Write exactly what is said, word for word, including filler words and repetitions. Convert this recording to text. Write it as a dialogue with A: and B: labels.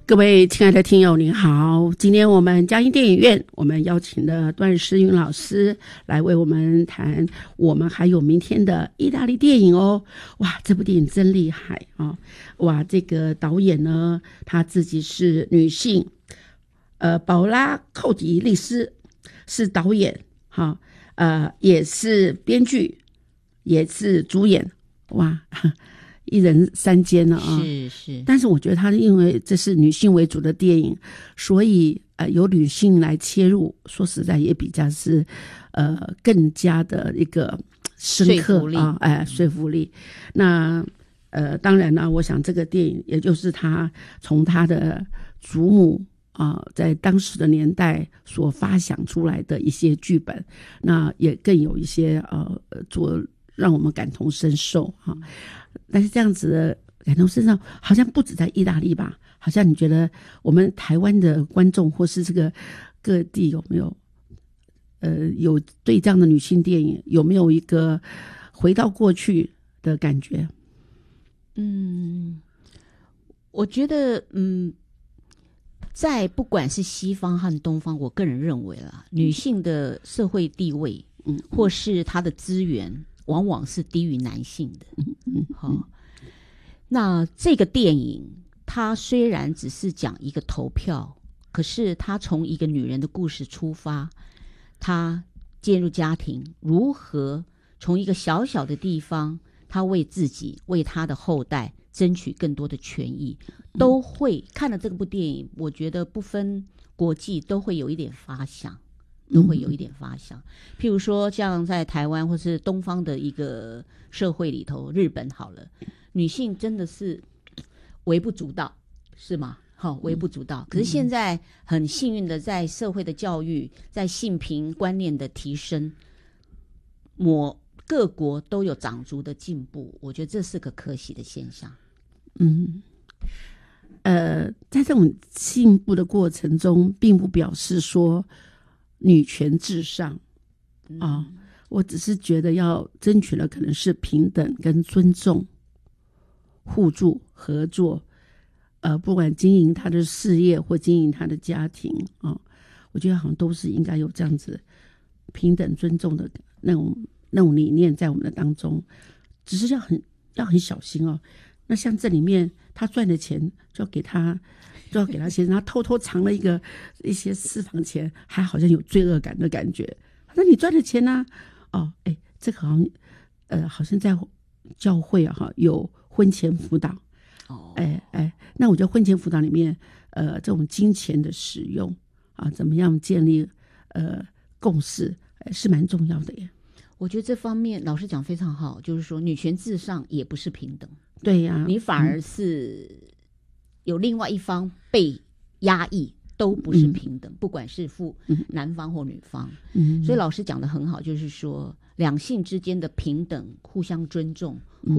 A: 各位亲爱的听友您好，今天我们嘉音电影院我们邀请了段诗云老师来为我们谈我们还有明天的意大利电影哦。哇，这部电影真厉害啊、哦！哇，这个导演呢，她自己是女性，呃，宝拉寇迪利斯是导演哈、哦，呃，也是编剧，也是主演，哇。一人三兼了啊，
B: 是是，
A: 但是我觉得他因为这是女性为主的电影，所以呃由女性来切入，说实在也比较是呃更加的一个深刻啊，哎说服力。那呃当然呢，我想这个电影也就是他从他的祖母啊、呃、在当时的年代所发想出来的一些剧本，那也更有一些呃做让我们感同身受哈。啊但是这样子的感同身受好像不止在意大利吧，好像你觉得我们台湾的观众或是这个各地有没有呃有对这样的女性电影有没有一个回到过去的感觉？
B: 嗯，我觉得嗯在不管是西方和东方，我个人认为啦，女性的社会地位嗯或是她的资源往往是低于男性的。嗯嗯，好、哦。那这个电影，它虽然只是讲一个投票，可是它从一个女人的故事出发，她进入家庭，如何从一个小小的地方，她为自己、为她的后代争取更多的权益，都会看了这部电影，我觉得不分国际都会有一点发想。都会有一点发想，譬如说像在台湾或是东方的一个社会里头，日本好了，女性真的是微不足道，是吗？好、哦，微不足道。可是现在很幸运的，在社会的教育，在性平观念的提升，某各国都有长足的进步，我觉得这是个可喜的现象。
A: 嗯，呃，在这种进步的过程中，并不表示说女权至上啊、哦，我只是觉得要争取的可能是平等跟尊重、互助合作，呃，不管经营他的事业或经营他的家庭啊、哦，我觉得好像都是应该有这样子平等尊重的那种那种理念在我们的当中，只是要很要很小心哦。那像这里面他赚的钱就要给他。就要给他钱，然后偷偷藏了一个一些私房钱，还好像有罪恶感的感觉。那你赚的钱呢、啊？哦，哎，这个好像呃，好像在教会啊，哈，有婚前辅导。哦，哎哎，那我觉得婚前辅导里面，呃，这种金钱的使用啊，怎么样建立呃共识，哎，是蛮重要的耶。
B: 我觉得这方面老师讲非常好，就是说女权至上也不是平等。
A: 对呀、啊，
B: 你反而是。嗯有另外一方被压抑，都不是平等，嗯、不管是父、嗯、男方或女方。嗯，所以老师讲得很好，就是说两性之间的平等、互相尊重。